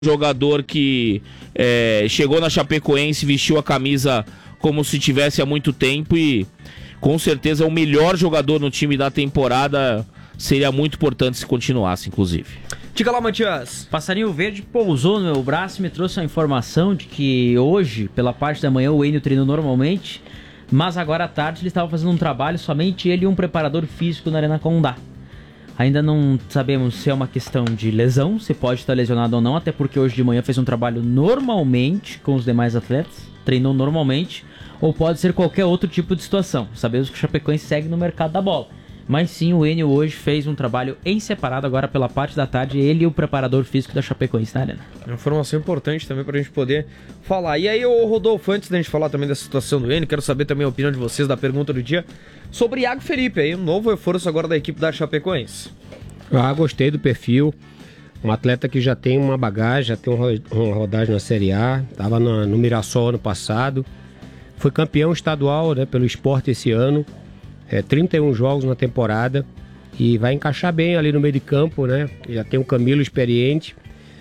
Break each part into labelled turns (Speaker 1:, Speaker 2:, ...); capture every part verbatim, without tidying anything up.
Speaker 1: Jogador que é, chegou na Chapecoense, vestiu a camisa como se tivesse há muito tempo e com certeza é o melhor jogador no time da temporada. Seria muito importante se continuasse, inclusive.
Speaker 2: Diga lá, Matias.
Speaker 3: Passarinho Verde pousou no meu braço e me trouxe a informação de que hoje, pela parte da manhã, o Enio treinou normalmente, mas agora à tarde ele estava fazendo um trabalho, somente ele e um preparador físico na Arena Condá. Ainda não sabemos se é uma questão de lesão, se pode estar lesionado ou não, até porque hoje de manhã fez um trabalho normalmente com os demais atletas, treinou normalmente, ou pode ser qualquer outro tipo de situação. Sabemos que o Chapecoense segue no mercado da bola, mas sim, o Enio hoje fez um trabalho em separado, agora pela parte da tarde, ele e o preparador físico da Chapecoense na Arena.
Speaker 2: Uma informação importante também pra gente poder falar. E aí, ô Rodolfo, antes da gente falar também dessa situação do Enio, quero saber também a opinião de vocês da pergunta do dia sobre Iago Felipe, aí, um novo reforço agora da equipe da Chapecoense.
Speaker 4: Ah, gostei do perfil. Um atleta que já tem uma bagagem, já tem uma rodagem na Série A, estava no, no Mirassol ano passado, foi campeão estadual, né, pelo Sport esse ano, é, trinta e um jogos na temporada e vai encaixar bem ali no meio de campo, né? Já tem um Camilo experiente.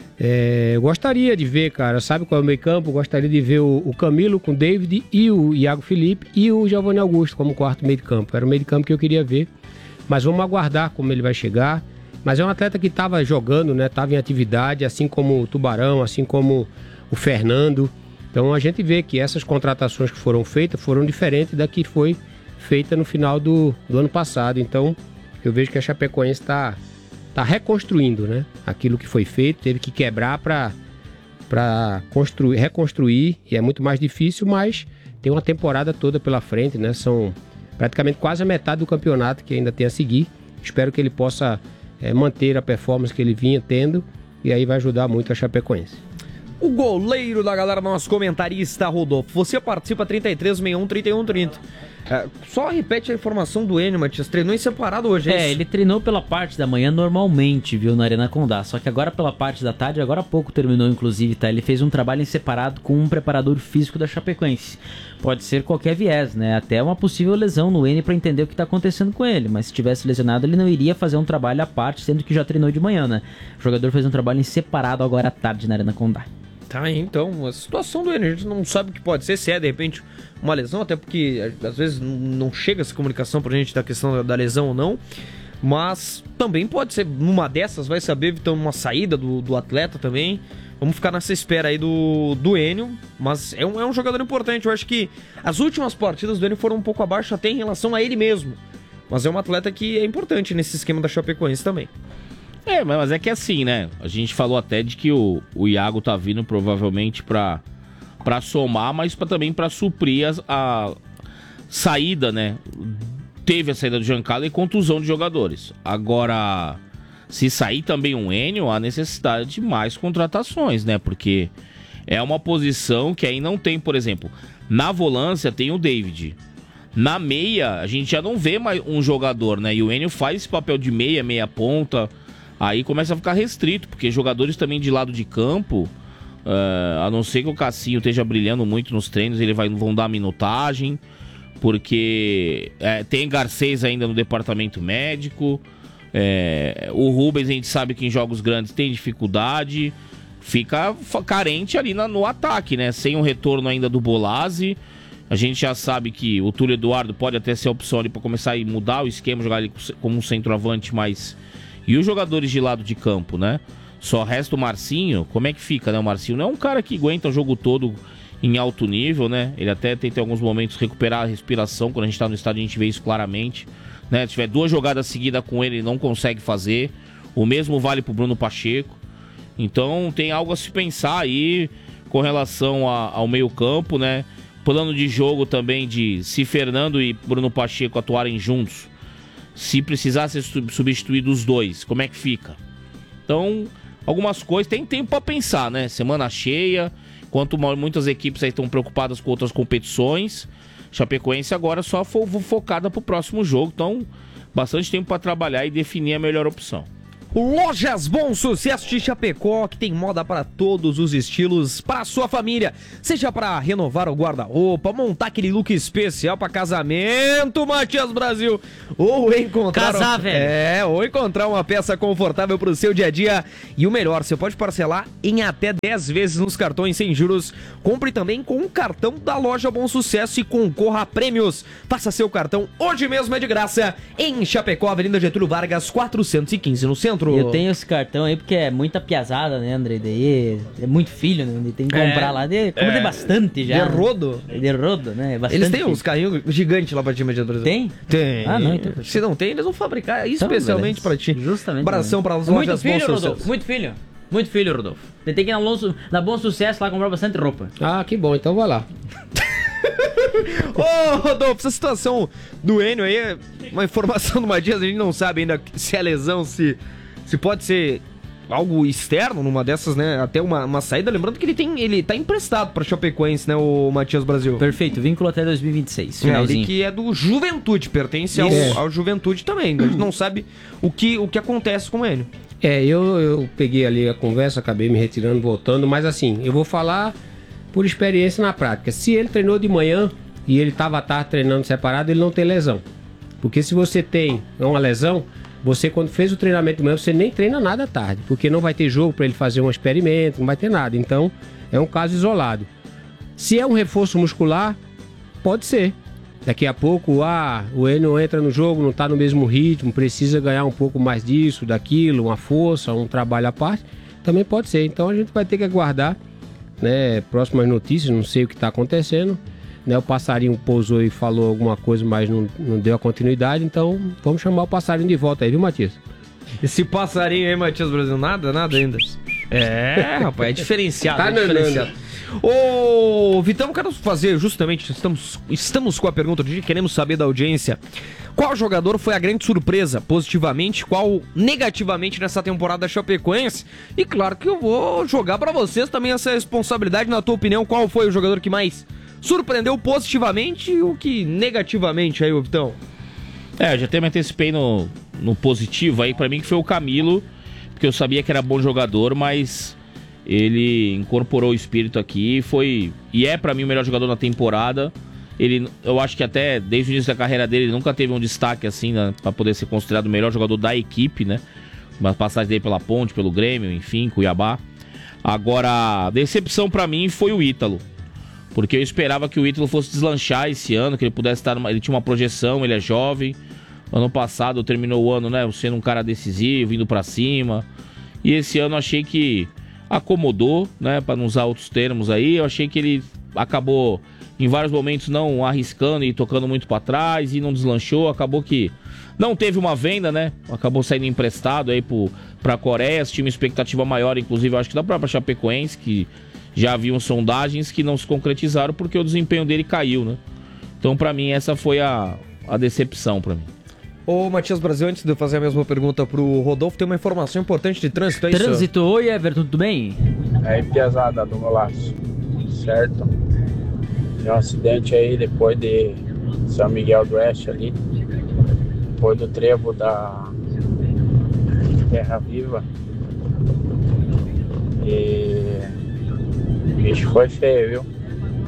Speaker 4: É, eu gostaria de ver, cara, sabe qual é o meio campo? Eu gostaria de ver o, o Camilo com o David e o Iago Felipe e o Giovanni Augusto como quarto meio de campo. Era o meio de campo que eu queria ver, mas vamos aguardar como ele vai chegar. Mas é um atleta que estava jogando, né? Estava em atividade, assim como o Tubarão, assim como o Fernando. Então a gente vê que essas contratações que foram feitas foram diferentes da que foi feita no final do, do ano passado. Então eu vejo que a Chapecoense está tá reconstruindo, né? Aquilo que foi feito, teve que quebrar para para construir, reconstruir, e é muito mais difícil, mas tem uma temporada toda pela frente, né? São praticamente quase a metade do campeonato que ainda tem a seguir. Espero que ele possa é, manter a performance que ele vinha tendo, e aí vai ajudar muito a Chapecoense.
Speaker 2: O goleiro da galera, nosso comentarista Rodolfo. Você participa trinta e três, sessenta e um, trinta e um, trinta. É, só repete a informação do Enio, Matias. Treinou em separado hoje, é,
Speaker 3: é isso? Ele treinou pela parte da manhã normalmente, viu, na Arena Condá. Só que agora pela parte da tarde, agora há pouco terminou, inclusive, tá? Ele fez um trabalho em separado com um preparador físico da Chapecoense. Pode ser qualquer viés, né? Até uma possível lesão no Enio pra entender o que tá acontecendo com ele. Mas se tivesse lesionado, ele não iria fazer um trabalho à parte, sendo que já treinou de manhã, né? O jogador fez um trabalho em separado agora à tarde na Arena Condá.
Speaker 2: Tá aí, então, a situação do Enio, a gente não sabe o que pode ser, se é, de repente, uma lesão, até porque às vezes não chega essa comunicação pra gente da questão da lesão ou não, mas também pode ser, numa dessas, vai saber, então, uma saída do, do atleta também. Vamos ficar nessa espera aí do, do Enio, mas é um, é um jogador importante. Eu acho que as últimas partidas do Enio foram um pouco abaixo até em relação a ele mesmo, mas é um atleta que é importante nesse esquema da Chapecoense também.
Speaker 1: É, mas é que assim, né? A gente falou até de que o, o Iago tá vindo provavelmente pra, pra somar, mas pra, também pra suprir a, a saída, né? Teve a saída do Giancarlo e contusão de jogadores. Agora, se sair também um Enio, há necessidade de mais contratações, né? Porque é uma posição que aí não tem, por exemplo, na volância tem o David. Na meia, a gente já não vê mais um jogador, né? E o Enio faz esse papel de meia, meia ponta. Aí começa a ficar restrito, porque jogadores também de lado de campo, uh, a não ser que o Cassinho esteja brilhando muito nos treinos, ele vai, vão dar minutagem, porque é, tem Garcês ainda no departamento médico, é, o Rubens a gente sabe que em jogos grandes tem dificuldade, fica carente ali na, no ataque, né? Sem o retorno ainda do Bolazzi, a gente já sabe que o Túlio Eduardo pode até ser a opção ali para começar a mudar o esquema, jogar ele como um centroavante mais... E os jogadores de lado de campo, né? Só resta o Marcinho. Como é que fica, né? O Marcinho não é um cara que aguenta o jogo todo em alto nível, né? Ele até tenta em alguns momentos recuperar a respiração. Quando a gente tá no estádio a gente vê isso claramente, né? Se tiver duas jogadas seguidas com ele, ele não consegue fazer. O mesmo vale pro Bruno Pacheco. Então tem algo a se pensar aí com relação a, ao meio campo, né? Plano de jogo também de se Fernando e Bruno Pacheco atuarem juntos. Se precisar ser substituído os dois, como é que fica? Então, algumas coisas, tem tempo para pensar, né? Semana cheia, enquanto muitas equipes aí estão preocupadas com outras competições, Chapecoense agora só fo focada pro próximo jogo, então bastante tempo para trabalhar e definir a melhor opção.
Speaker 2: Lojas Bom Sucesso de Chapecó, que tem moda para todos os estilos, para a sua família. Seja para renovar o guarda-roupa, montar aquele look especial para casamento, Matias Brasil, ou encontrar...
Speaker 3: Casar,
Speaker 2: um...
Speaker 3: velho.
Speaker 2: É, ou encontrar uma peça confortável para o seu dia a dia. E o melhor, você pode parcelar em até dez vezes nos cartões sem juros. Compre também com o cartão da Loja Bom Sucesso e concorra a prêmios. Faça seu cartão hoje mesmo, é de graça, em Chapecó, Avenida Getúlio Vargas, quatrocentos e quinze, no centro.
Speaker 3: Eu tenho esse cartão aí porque é muita piazada, né, André? Daí é muito filho, né? Tem que comprar
Speaker 2: É,
Speaker 3: lá. De, como
Speaker 2: é.
Speaker 3: tem bastante já.
Speaker 2: De rodo?
Speaker 3: Né? De rodo, né? Bastante
Speaker 2: Eles têm
Speaker 3: filho.
Speaker 2: uns carrinhos gigantes lá pra ti, mediadores.
Speaker 3: Tem?
Speaker 2: Tem.
Speaker 3: Ah, não, então.
Speaker 2: Se não tem, eles vão fabricar
Speaker 3: Então,
Speaker 2: especialmente
Speaker 3: beleza.
Speaker 2: pra ti.
Speaker 3: Justamente.
Speaker 2: Abração
Speaker 3: né?
Speaker 2: para as
Speaker 3: Muito
Speaker 2: lojas
Speaker 3: filho,
Speaker 2: Bom
Speaker 3: Rodolfo.
Speaker 2: Sucesso.
Speaker 3: Muito filho. Muito filho, Rodolfo. Tem que ir na, Lonso, na Bom Sucesso lá comprar bastante roupa.
Speaker 4: Ah, que bom, então vai lá.
Speaker 2: Ô, Rodolfo, essa situação do Enio aí é uma informação do Matias, a gente não sabe ainda se é lesão, se, se pode ser algo externo numa dessas, né? Até uma, uma saída. Lembrando que ele tem ele tá emprestado pra Chapecoense, né, o Matias Brasil?
Speaker 3: Perfeito, vínculo até dois mil e vinte e seis.
Speaker 2: É, ele
Speaker 3: Finalzinho.
Speaker 2: que é do Juventude, pertence ao,
Speaker 4: Isso.
Speaker 2: ao Juventude também. A gente não sabe o que, o que acontece com ele.
Speaker 4: É, eu, eu peguei ali a conversa, acabei me retirando, voltando, mas assim, eu vou falar por experiência na prática. Se ele treinou de manhã e ele estava à tarde treinando separado, ele não tem lesão. Porque se você tem uma lesão, você quando fez o treinamento de manhã, você nem treina nada à tarde, porque não vai ter jogo para ele fazer um experimento, não vai ter nada. Então, é um caso isolado. Se é um reforço muscular, pode ser. Daqui a pouco, ah, o Enio entra no jogo, não está no mesmo ritmo, precisa ganhar um pouco mais disso, daquilo, uma força, um trabalho à parte, também pode ser. Então a gente vai ter que aguardar, né, próximas notícias, não sei o que está acontecendo. Né, o passarinho pousou e falou alguma coisa, mas não, não deu a continuidade, então vamos chamar o passarinho de volta aí, viu, Matias?
Speaker 2: Esse passarinho aí, Matias Brasil, nada, nada ainda. É, rapaz, é diferenciado.
Speaker 4: Tá
Speaker 2: é diferenciado. Ô, Vitão, quero fazer justamente, estamos, estamos com a pergunta do dia, queremos saber da audiência. Qual jogador foi a grande surpresa, positivamente, qual negativamente nessa temporada chapecoense? E claro que eu vou jogar pra vocês também essa responsabilidade, na tua opinião, qual foi o jogador que mais surpreendeu positivamente e o que negativamente aí, Vitão?
Speaker 1: É, eu já até me antecipei no, no positivo aí, pra mim que foi o Camilo, porque eu sabia que era bom jogador, mas ele incorporou o espírito aqui e foi, e é pra mim o melhor jogador da temporada. Ele, eu acho que até desde o início da carreira dele ele nunca teve um destaque assim, né, pra poder ser considerado o melhor jogador da equipe, né? Uma passagem dele pela Ponte, pelo Grêmio, enfim, Cuiabá. Agora, a decepção pra mim foi o Ítalo, porque eu esperava que o Ítalo fosse deslanchar esse ano, que ele pudesse estar numa, ele tinha uma projeção, ele é jovem. Ano passado terminou o ano, né, sendo um cara decisivo, indo pra cima. E esse ano achei que acomodou, né, pra não usar outros termos aí. Eu achei que ele acabou em vários momentos não arriscando e tocando muito pra trás e não deslanchou. Acabou que não teve uma venda, né, acabou saindo emprestado aí pro, pra Coreia. Tinha uma expectativa maior, inclusive, eu acho que da própria Chapecoense, que já haviam sondagens que não se concretizaram porque o desempenho dele caiu, né. Então, pra mim, essa foi a, a decepção pra mim.
Speaker 2: Ô, Matias Brasil, antes de eu fazer a mesma pergunta pro Rodolfo, tem uma informação importante de trânsito, é isso?
Speaker 3: Trânsito, oi Everton, tudo bem?
Speaker 5: Aí, piazada do Golaço, certo? Tem um acidente aí depois de São Miguel do Oeste ali, depois do trevo da Terra Viva. E o bicho foi feio, viu?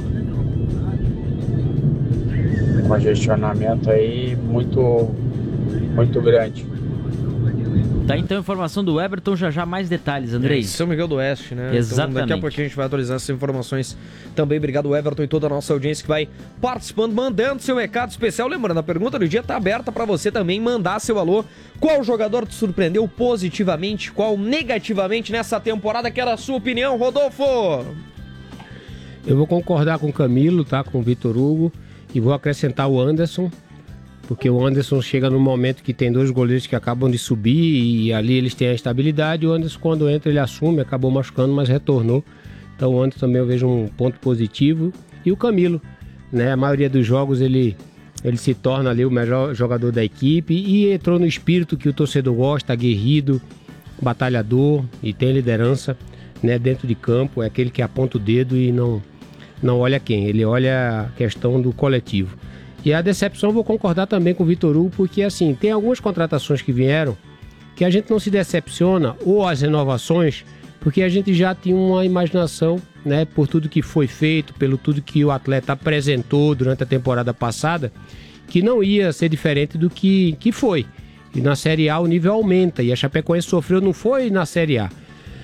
Speaker 5: Congestionamento aí muito, muito grande.
Speaker 3: Tá então a informação do Everton, já já mais detalhes, Andrei.
Speaker 2: É, São Miguel do Oeste, né?
Speaker 3: Exatamente.
Speaker 2: Então, daqui a pouquinho a gente vai atualizar essas informações também. Obrigado, Everton, e toda a nossa audiência que vai participando, mandando seu recado especial. Lembrando, a pergunta do dia tá aberta para você também mandar seu alô. Qual jogador te surpreendeu positivamente, qual negativamente nessa temporada? Quero a sua opinião, Rodolfo!
Speaker 4: Eu vou concordar com o Camilo, tá? Com o Vitor Hugo. E vou acrescentar o Anderson, porque o Anderson chega num momento que tem dois goleiros que acabam de subir e ali eles têm a estabilidade. O Anderson, quando entra, ele assume, acabou machucando, mas retornou. Então o Anderson também eu vejo um ponto positivo. E o Camilo, né? A maioria dos jogos ele, ele se torna ali o melhor jogador da equipe e entrou no espírito que o torcedor gosta, aguerrido, batalhador e tem liderança, né? Dentro de campo, é aquele que aponta o dedo e não... não olha quem, ele olha a questão do coletivo. E a decepção, vou concordar também com o Vitor Hugo, porque assim, tem algumas contratações que vieram que que a gente não se decepciona ou as renovações, porque a gente já tinha uma imaginação, né, por tudo que foi feito, pelo tudo que o atleta apresentou durante a temporada passada, que não ia ser diferente do que, que foi. E na Série A o nível aumenta, e a Chapecoense sofreu, não foi na Série A,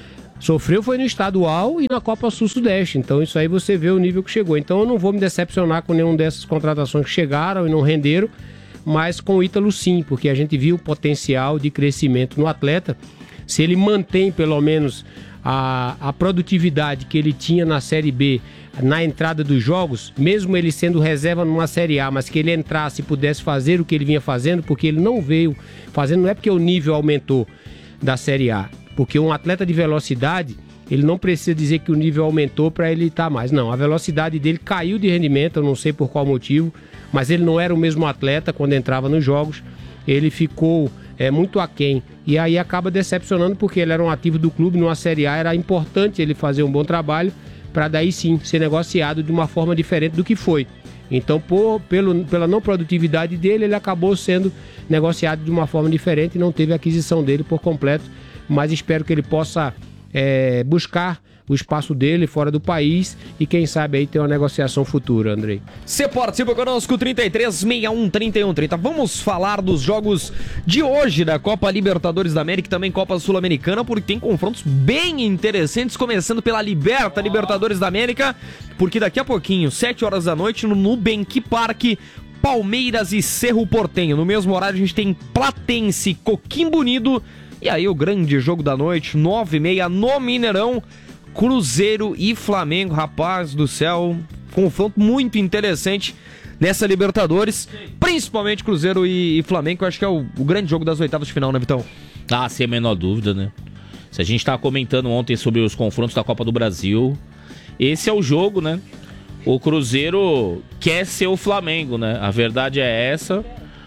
Speaker 4: sofreu foi no estadual e na Copa Sul-Sudeste, então isso aí você vê o nível que chegou. Então eu não vou me decepcionar com nenhuma dessas contratações que chegaram e não renderam, mas com o Ítalo sim, porque a gente viu o potencial de crescimento no atleta. Se ele mantém pelo menos a, a produtividade que ele tinha na Série B, na entrada dos jogos, mesmo ele sendo reserva numa Série A, mas que ele entrasse e pudesse fazer o que ele vinha fazendo, porque ele não veio fazendo, não é porque o nível aumentou da Série A, porque um atleta de velocidade, ele não precisa dizer que o nível aumentou para ele estar mais. Não, a velocidade dele caiu de rendimento, eu não sei por qual motivo, mas ele não era o mesmo atleta quando entrava nos jogos, ele ficou é, muito aquém, e aí acaba decepcionando porque ele era um ativo do clube, numa Série A era importante ele fazer um bom trabalho, para daí sim ser negociado de uma forma diferente do que foi. Então, por, pelo, pela não produtividade dele, ele acabou sendo negociado de uma forma diferente e não teve a aquisição dele por completo, mas espero que ele possa é, buscar o espaço dele fora do país e quem sabe aí ter uma negociação futura, Andrei.
Speaker 2: Você participa conosco, trinta e três, sessenta e um, trinta e um, trinta. Vamos falar dos jogos de hoje da Copa Libertadores da América e também Copa Sul-Americana, porque tem confrontos bem interessantes, começando pela Liberta Libertadores da América, porque daqui a pouquinho, sete horas da noite, no Nubank Park, Palmeiras e Cerro Porteño. No mesmo horário a gente tem Platense, Coquimbo Unido, e aí o grande jogo da noite, nove e meia no Mineirão, Cruzeiro e Flamengo. Rapaz do céu, confronto muito interessante nessa Libertadores, principalmente Cruzeiro e, e Flamengo, que eu acho que é o, o grande jogo das oitavas de final, né, Vitão?
Speaker 1: Ah, sem a menor dúvida, né? Se a gente estava comentando ontem sobre os confrontos da Copa do Brasil, esse é o jogo, né? O Cruzeiro quer ser o Flamengo, né? A verdade é essa.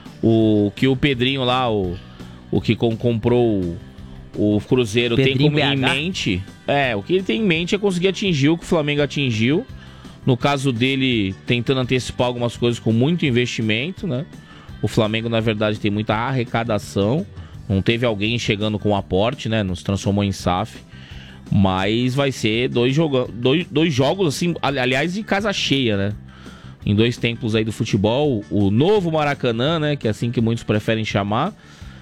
Speaker 1: O que o Pedrinho lá, o, o que com, comprou o, o Cruzeiro Pedrinho tem como em mente... É, o que ele tem em mente é conseguir atingir o que o Flamengo atingiu. No caso dele, tentando antecipar algumas coisas com muito investimento, né? O Flamengo, na verdade, tem muita arrecadação. Não teve alguém chegando com aporte, né? Não se transformou em S A F. Mas vai ser dois, joga dois, dois jogos, assim, aliás, de casa cheia, né? Em dois templos aí do futebol. O novo Maracanã, né? Que é assim que muitos preferem chamar.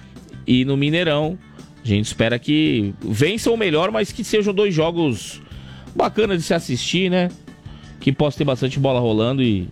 Speaker 1: E no Mineirão. A gente espera que vençam o melhor, mas que sejam dois jogos bacanas de se assistir, né? Que possa ter bastante bola rolando e...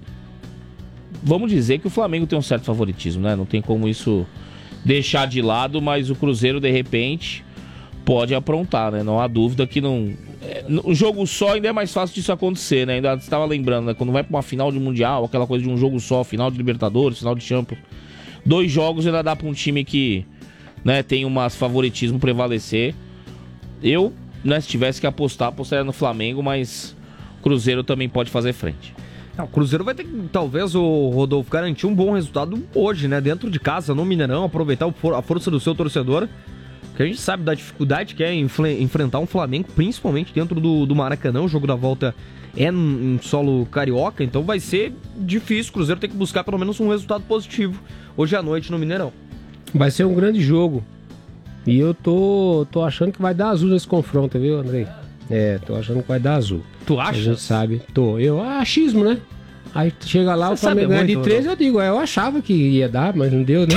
Speaker 1: Vamos dizer que o Flamengo tem um certo favoritismo, né? Não tem como isso deixar de lado, mas o Cruzeiro, de repente, pode aprontar, né? Não há dúvida que não... Um jogo só ainda é mais fácil disso acontecer, né? Ainda estava lembrando, né? Quando vai para uma final de Mundial, aquela coisa de um jogo só, final de Libertadores, final de Champions. Dois jogos ainda dá para um time que... Né, tem um favoritismo prevalecer. Eu, né, se tivesse que apostar, apostaria no Flamengo, mas o Cruzeiro também pode fazer frente.
Speaker 2: Não, o Cruzeiro vai ter que, talvez, o Rodolfo, garantir um bom resultado hoje, né? Dentro de casa, no Mineirão, aproveitar a força do seu torcedor, que a gente sabe da dificuldade que é enfrentar um Flamengo, principalmente dentro do, do Maracanã. O jogo da volta é em solo carioca, então vai ser difícil. O Cruzeiro tem que buscar pelo menos um resultado positivo hoje à noite no Mineirão.
Speaker 4: Vai ser um grande jogo. E eu tô, tô achando que vai dar azul nesse confronto, viu, Andrei? É, tô achando que vai dar azul.
Speaker 2: Tu acha?
Speaker 4: A gente sabe. Tô. Eu, ah, achismo, né? Aí chega lá, você o Flamengo ganha de três, eu digo, eu achava que ia dar, mas não deu, né?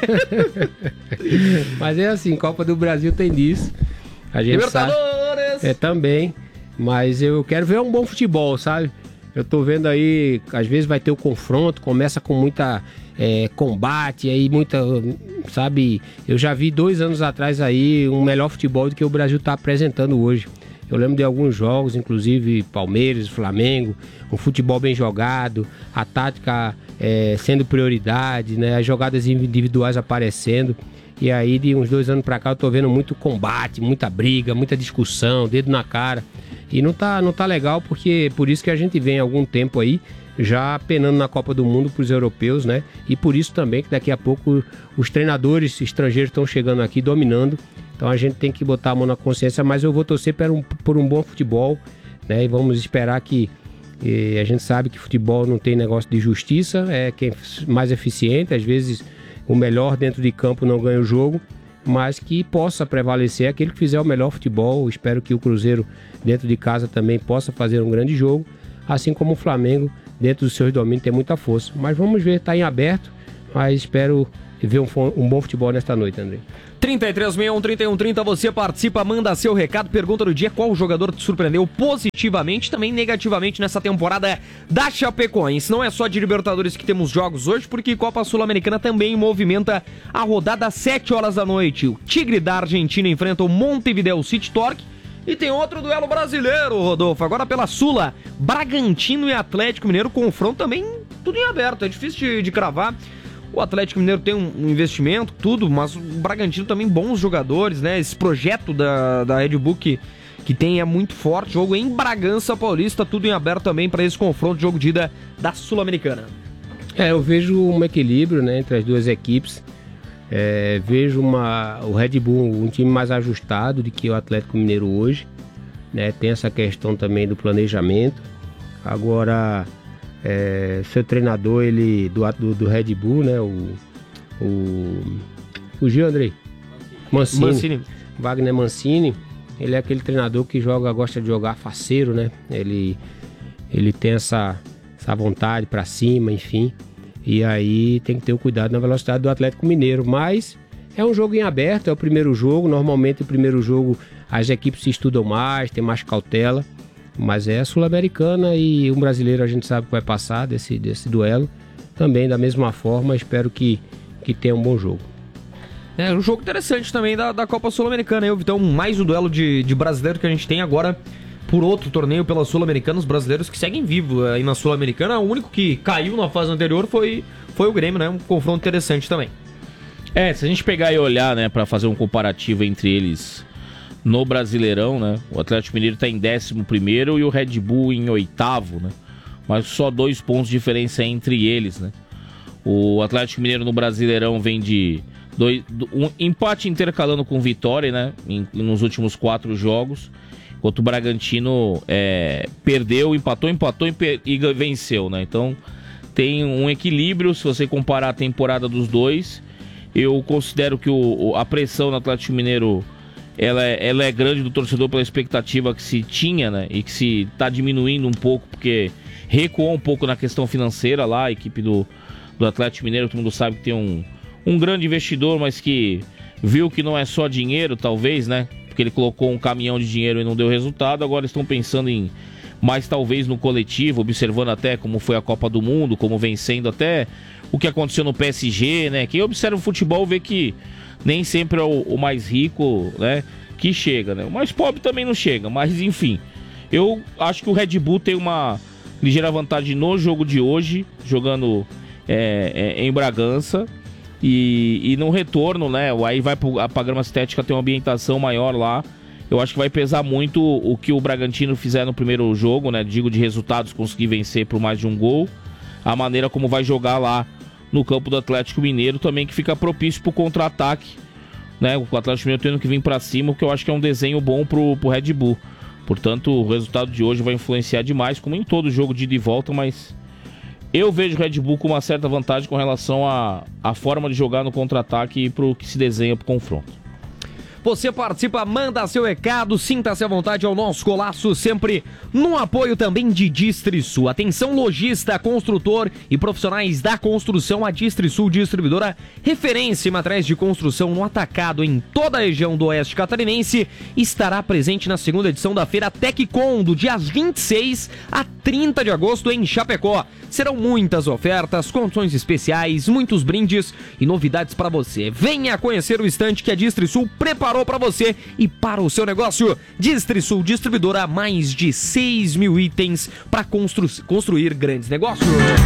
Speaker 4: Mas é assim, Copa do Brasil tem disso. A gente
Speaker 2: Libertadores!
Speaker 4: Sabe, é também. Mas eu quero ver um bom futebol, sabe? Eu tô vendo aí, às vezes vai ter o confronto, começa com muita é, combate, aí muita, sabe? Eu já vi dois anos atrás aí um melhor futebol do que o Brasil tá apresentando hoje. Eu lembro de alguns jogos, inclusive Palmeiras, Flamengo, um futebol bem jogado, a tática é, sendo prioridade, né? As jogadas individuais aparecendo. E aí de uns dois anos pra cá eu tô vendo muito combate, muita briga, muita discussão, dedo na cara. E não tá, não tá legal, porque por isso que a gente vem há algum tempo aí já penando na Copa do Mundo pros europeus, né? E por isso também que daqui a pouco os treinadores estrangeiros estão chegando aqui dominando. Então a gente tem que botar a mão na consciência, mas eu vou torcer por um, por um bom futebol, né? E vamos esperar que... E a gente sabe que futebol não tem negócio de justiça, é quem é mais eficiente, às vezes o melhor dentro de campo não ganha o jogo, mas que possa prevalecer aquele que fizer o melhor futebol. Espero que o Cruzeiro, dentro de casa, também possa fazer um grande jogo, assim como o Flamengo, dentro dos seus domínios, tem muita força. Mas vamos ver, está em aberto, mas espero ver um, um bom futebol nesta noite, André.
Speaker 2: trinta e três, sessenta e um, trinta e um, trinta, você participa, manda seu recado, pergunta do dia, qual jogador te surpreendeu positivamente, também negativamente nessa temporada da Chapecoense. Não é só de Libertadores que temos jogos hoje, porque Copa Sul-Americana também movimenta a rodada às sete horas da noite. O Tigre da Argentina enfrenta o Montevideo City Torque. E tem outro duelo brasileiro, Rodolfo, agora pela Sula, Bragantino e Atlético Mineiro, confronto também tudo em aberto, é difícil de, de cravar. O Atlético Mineiro tem um, um investimento, tudo, mas o Bragantino também bons jogadores, né? Esse projeto da, da Red Bull que, que tem é muito forte, jogo em Bragança Paulista, tudo em aberto também para esse confronto, jogo de ida da Sul-Americana.
Speaker 4: É, eu vejo um equilíbrio, né, entre as duas equipes. É, vejo uma, o Red Bull um time mais ajustado do que o Atlético Mineiro hoje, né? Tem essa questão também do planejamento. Agora, é, seu treinador, ele do, do, do Red Bull, né? O, o, fugiu, Andrei? Mancini.
Speaker 2: Mancini.
Speaker 4: Wagner Mancini. Ele é aquele treinador que joga, gosta de jogar faceiro, né? Ele, ele tem essa, essa vontade pra cima, enfim. E aí tem que ter o cuidado na velocidade do Atlético Mineiro. Mas é um jogo em aberto, é o primeiro jogo. Normalmente o primeiro jogo as equipes se estudam mais, tem mais cautela. Mas é a Sul-Americana e um brasileiro a gente sabe que vai passar desse, desse duelo. Também da mesma forma, espero que, que tenha um bom jogo.
Speaker 2: É um jogo interessante também da, da Copa Sul-Americana. Então, mais um duelo de, de brasileiro que a gente tem agora por outro torneio pela Sul-Americana. Os brasileiros que seguem vivos aí na Sul-Americana. O único que caiu na fase anterior foi, foi o Grêmio, né? Um confronto interessante também.
Speaker 1: É, se a gente pegar e olhar, né, pra fazer um comparativo entre eles no Brasileirão, né? O Atlético Mineiro tá em décimo primeiro e o Red Bull em oitavo, né? Mas só dois pontos de diferença entre eles, né? O Atlético Mineiro no Brasileirão vem de dois, um empate intercalando com vitória, né? Em, nos últimos quatro jogos. Enquanto o Bragantino é, perdeu, empatou, empatou e, e venceu, né? Então tem um equilíbrio se você comparar a temporada dos dois. Eu considero que o, a pressão no Atlético Mineiro ela é, ela é grande do torcedor pela expectativa que se tinha, né? E que se está diminuindo um pouco, porque recuou um pouco na questão financeira lá. A equipe do, do Atlético Mineiro, todo mundo sabe que tem um, um grande investidor, mas que viu que não é só dinheiro, talvez, né? Porque ele colocou um caminhão de dinheiro e não deu resultado. Agora estão pensando em mais talvez no coletivo, observando até como foi a Copa do Mundo, como vencendo até o que aconteceu no P S G, né? Quem observa o futebol vê que nem sempre é o, o mais rico, né, que chega, né? O mais pobre também não chega, mas enfim. Eu acho que o Red Bull tem uma ligeira vantagem no jogo de hoje, jogando é, é, em Bragança. E, e no retorno, né? Aí vai pra, pra grama sintética, tem uma ambientação maior lá. Eu acho que vai pesar muito o que o Bragantino fizer no primeiro jogo, né? Digo de resultados, conseguir vencer por mais de um gol. A maneira como vai jogar lá no campo do Atlético Mineiro também, que fica propício pro contra-ataque, né? O Atlético Mineiro tendo que vir pra cima, o que eu acho que é um desenho bom pro, pro Red Bull. Portanto, o resultado de hoje vai influenciar demais, como em todo jogo de ida e volta, mas eu vejo o Red Bull com uma certa vantagem com relação à, à forma de jogar no contra-ataque e pro que se desenha pro confronto.
Speaker 2: Você participa, manda seu recado, sinta-se à vontade ao nosso Golaço, sempre no apoio também de Distrisul. Atenção lojista, construtor e profissionais da construção, a Distrisul Distribuidora, referência em materiais de construção no atacado em toda a região do Oeste Catarinense, estará presente na segunda edição da Feira TecCon, do dia vinte e seis a trinta de agosto em Chapecó. Serão muitas ofertas, condições especiais, muitos brindes e novidades para você. Venha conhecer o estande que a Distrisul preparou para você e para o seu negócio. Distrisul Distribuidora, mais de seis mil itens para constru- construir grandes negócios.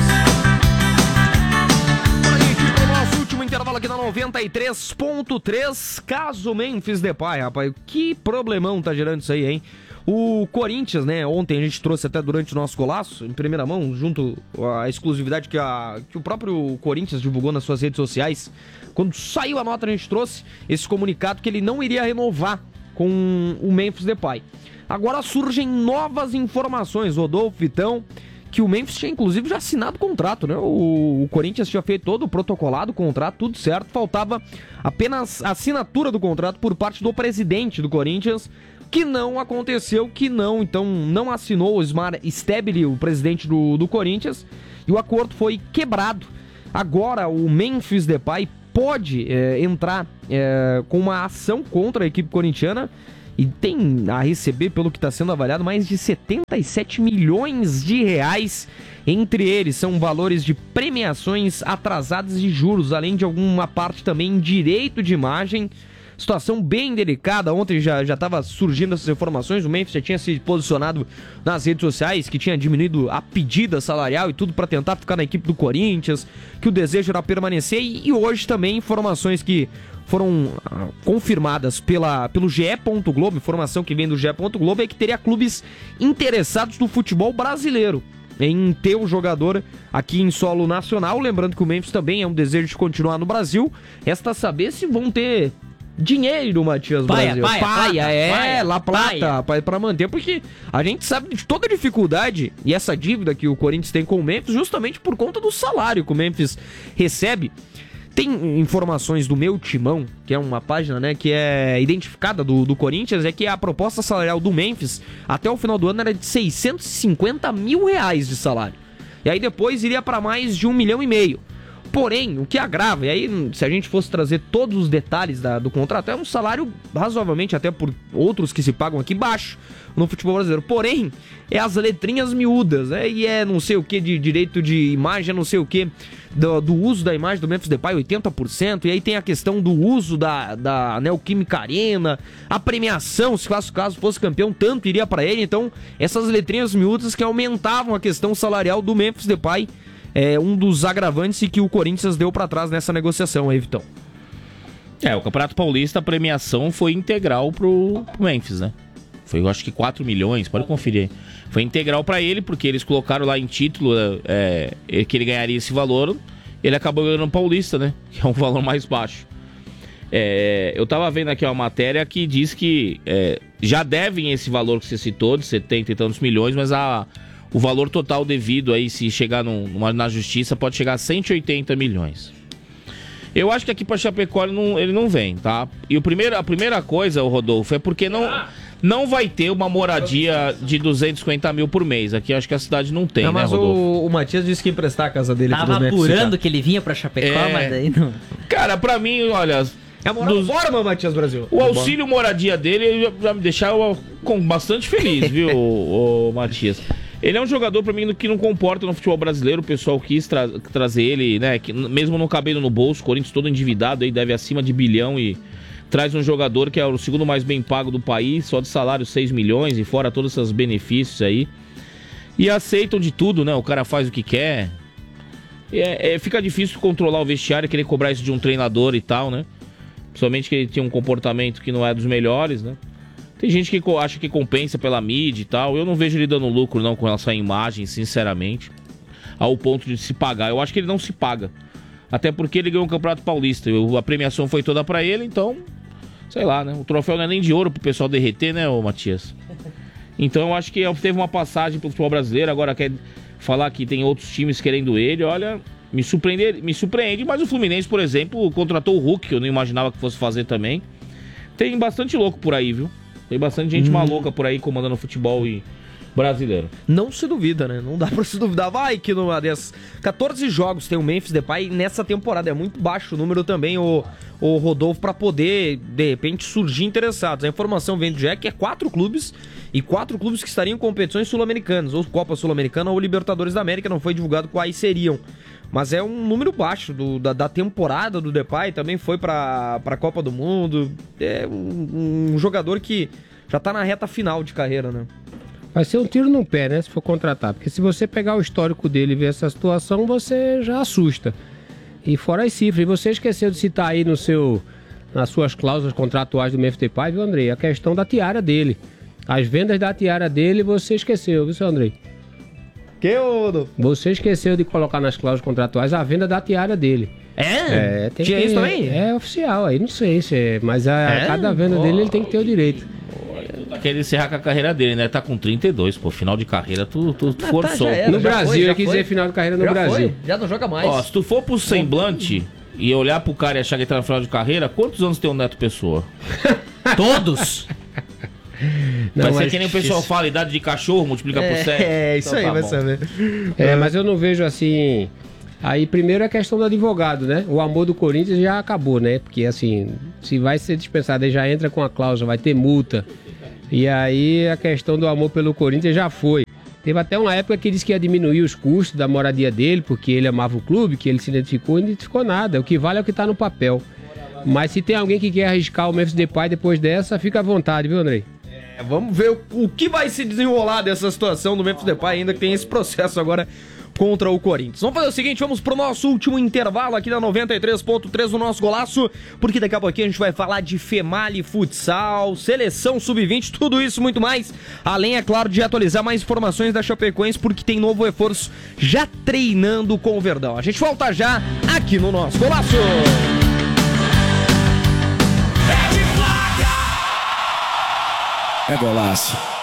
Speaker 2: Nosso último intervalo aqui na noventa e três ponto três. Caso Memphis Depay, rapaz, que problemão tá gerando isso aí, hein? O Corinthians, né, ontem a gente trouxe até durante o nosso Golaço, em primeira mão, junto à exclusividade que, a, que o próprio Corinthians divulgou nas suas redes sociais. Quando saiu a nota, a gente trouxe esse comunicado que ele não iria renovar com o Memphis Depay. Agora surgem novas informações, Rodolfo, Vitão, que o Memphis tinha inclusive já assinado o contrato, né? O, o Corinthians tinha feito todo o protocolado, o contrato, tudo certo, faltava apenas a assinatura do contrato por parte do presidente do Corinthians, que não aconteceu, que não, então não assinou o Osmar Stebile, o presidente do, do Corinthians, e o acordo foi quebrado. Agora o Memphis Depay pode é, entrar é, com uma ação contra a equipe corintiana e tem a receber, pelo que está sendo avaliado, mais de setenta e sete milhões de reais. Entre eles são valores de premiações atrasadas de juros, além de alguma parte também em direito de imagem. Situação bem delicada. Ontem já estava surgindo essas informações. O Memphis já tinha se posicionado nas redes sociais que tinha diminuído a pedida salarial e tudo para tentar ficar na equipe do Corinthians, que o desejo era permanecer. E, e hoje também informações que foram ah, confirmadas pela, pelo G E. Globo, informação que vem do G E. Globo, é que teria clubes interessados no futebol brasileiro em ter o jogador aqui em solo nacional. Lembrando que o Memphis também é um desejo de continuar no Brasil. Resta saber se vão ter dinheiro, Matias
Speaker 3: Paia,
Speaker 2: Brasil.
Speaker 3: paia,
Speaker 2: paia,
Speaker 3: plata,
Speaker 2: é,
Speaker 3: paia,
Speaker 2: La Plata, paia. Pra manter, porque a gente sabe de toda a dificuldade e essa dívida que o Corinthians tem com o Memphis, justamente por conta do salário que o Memphis recebe. Tem informações do Meu Timão, que é uma página, né, que é identificada do, do Corinthians, é que a proposta salarial do Memphis até o final do ano era de seiscentos e cinquenta mil reais de salário. E aí depois iria para mais de um milhão e meio. Porém, o que agrava, e aí se a gente fosse trazer todos os detalhes da, do contrato, é um salário razoavelmente, até por outros que se pagam aqui, baixo no futebol brasileiro. Porém, é as letrinhas miúdas, né? E é não sei o que de direito de imagem, é não sei o que do, do uso da imagem do Memphis Depay, oitenta por cento. E aí tem a questão do uso da, da Neoquímica Arena, a premiação, se caso, caso fosse campeão, tanto iria para ele. Então, essas letrinhas miúdas que aumentavam a questão salarial do Memphis Depay, é um dos agravantes que o Corinthians deu pra trás nessa negociação, aí, Vitão.
Speaker 1: É, o Campeonato Paulista, a premiação foi integral pro, pro Memphis, né? Foi, eu acho que quatro milhões, pode conferir. Foi integral pra ele, porque eles colocaram lá em título é, que ele ganharia esse valor. Ele acabou ganhando o Paulista, né? Que é um valor mais baixo. É, eu tava vendo aqui uma matéria que diz que é, já devem esse valor que você citou, de setenta e tantos milhões, mas a... o valor total devido aí, se chegar numa, na justiça, pode chegar a cento e oitenta milhões. Eu acho que aqui para Chapecó ele não, ele não vem, tá? E o primeiro, a primeira coisa, o Rodolfo, é porque não, não vai ter uma moradia de duzentos e cinquenta mil por mês. Aqui acho que a cidade não tem, não, né,
Speaker 2: mas
Speaker 1: Rodolfo?
Speaker 2: O, o Matias disse que ia emprestar a casa dele.
Speaker 3: Tava apurando que ele vinha para Chapecó, é... mas daí não...
Speaker 1: Cara, pra mim, olha...
Speaker 2: É morar dos... fora, meu Matias Brasil.
Speaker 1: O auxílio moradia dele já, já me deixava com bastante feliz, viu, o, o Matias? Ele é um jogador, pra mim, que não comporta no futebol brasileiro. O pessoal quis tra trazer ele, né? Que, mesmo não cabendo no bolso, o Corinthians todo endividado, aí deve acima de bilhão e traz um jogador que é o segundo mais bem pago do país, só de salário seis milhões e fora todos esses benefícios aí. E aceitam de tudo, né? O cara faz o que quer. É, é, fica difícil controlar o vestiário, querer cobrar isso de um treinador e tal, né? Principalmente que ele tem um comportamento que não é dos melhores, né? Tem gente que acha que compensa pela mídia e tal. Eu não vejo ele dando lucro não com essa imagem, sinceramente, ao ponto de se pagar. Eu acho que ele não se paga. Até porque ele ganhou o Campeonato Paulista. A premiação foi toda pra ele, então, sei lá, né? O troféu não é nem de ouro pro pessoal derreter, né, ô Matias? Então eu acho que teve uma passagem pro futebol brasileiro. Agora quer falar que tem outros times querendo ele. Olha, me surpreende, me surpreende. Mas o Fluminense, por exemplo, contratou o Hulk, que eu não imaginava que fosse fazer também. Tem bastante louco por aí, viu? Tem bastante gente hum. maluca por aí comandando o futebol e brasileiro.
Speaker 2: Não se duvida, né? Não dá pra se duvidar. Vai que numa dessas quatorze jogos tem o Memphis Depay nessa temporada. É muito baixo o número também, o, o Rodolfo, pra poder, de repente, surgir interessados. A informação vem do Jack que é quatro clubes e quatro clubes que estariam em competições sul-americanas, ou Copa Sul-Americana ou Libertadores da América. Não foi divulgado quais seriam. Mas é um número baixo do, da, da temporada do Depay, também foi pra, pra Copa do Mundo. É um, um jogador que já tá na reta final de carreira, né?
Speaker 4: Vai ser um tiro no pé, né, se for contratar. Porque se você pegar o histórico dele e ver essa situação, você já assusta. E fora as cifras. E você esqueceu de citar aí no seu, nas suas cláusulas contratuais do Memphis Depay, viu, Andrei? A questão da tiara dele. As vendas da tiara dele você esqueceu, viu, seu Andrei?
Speaker 2: Que, ô...
Speaker 4: Você esqueceu de colocar nas cláusulas contratuais a venda da tiara dele.
Speaker 2: É?
Speaker 4: É, tem
Speaker 2: Tinha
Speaker 4: que,
Speaker 2: isso também?
Speaker 4: É oficial, aí não sei se é, mas a, é? cada venda oh, dele ele tem que ter o direito.
Speaker 1: quer encerrar com a carreira dele, né? Tá com trinta e dois, pô. Final de carreira, tu, tu, tu
Speaker 2: Ah,
Speaker 1: forçou.
Speaker 2: tá, já era,
Speaker 4: No
Speaker 2: já
Speaker 4: Brasil,
Speaker 2: foi, já
Speaker 4: eu quis
Speaker 2: foi.
Speaker 4: dizer final de carreira no
Speaker 2: Já
Speaker 4: Brasil.
Speaker 2: foi, já não joga mais.
Speaker 1: Ó, se tu for pro semblante e olhar pro cara e achar que ele tá no final de carreira, quantos anos tem o Neto Pessoa?
Speaker 3: Todos?
Speaker 4: Não,
Speaker 1: vai ser
Speaker 4: mas-
Speaker 1: que nem o pessoal fala, idade de cachorro, multiplica por sete.
Speaker 2: É, isso
Speaker 1: Então
Speaker 2: aí,
Speaker 1: tá
Speaker 2: vai
Speaker 1: bom.
Speaker 2: saber.
Speaker 4: É, mas eu não vejo assim. Aí, primeiro, a questão do advogado, né? O amor do Corinthians já acabou, né? Porque, assim, se vai ser dispensado, ele já entra com a cláusula, vai ter multa. E aí, a questão do amor pelo Corinthians já foi. Teve até uma época que disse que ia diminuir os custos da moradia dele, porque ele amava o clube, que ele se identificou e não identificou nada. O que vale é o que tá no papel. Mas se tem alguém que quer arriscar o Memphis Depay depois dessa, fica à vontade, viu, Andrei?
Speaker 2: É, vamos ver o, o que vai se desenrolar dessa situação do Memphis Depay, ainda que tem esse processo agora contra o Corinthians. Vamos fazer o seguinte, vamos pro nosso último intervalo aqui na noventa e três ponto três do nosso Golaço, porque daqui a pouquinho a gente vai falar de Female Futsal, Seleção sub vinte, tudo isso muito mais, além, é claro, de atualizar mais informações da Chapecoense, porque tem novo reforço já treinando com o Verdão. A gente volta já aqui no nosso Golaço.
Speaker 6: É golaço.